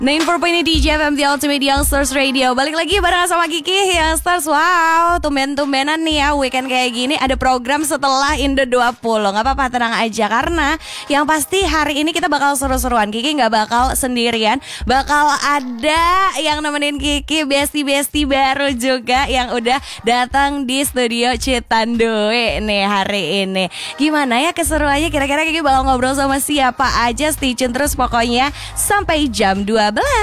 94.8 DJ FM The Ultimate Youngsters Radio. Balik lagi bareng sama Kiki Youngsters. Wow, tumben-tumbenan nih ya weekend kayak gini ada program setelah Indo 20. Gak apa-apa, tenang aja. Karena yang pasti hari ini kita bakal seru-seruan. Kiki gak bakal sendirian. Bakal ada yang nemenin Kiki, bestie-bestie baru juga yang udah datang di studio Citandui nih hari ini. Gimana ya keseruannya? Kira-kira Kiki bakal ngobrol sama siapa aja? Stay tune terus pokoknya sampai jam 12.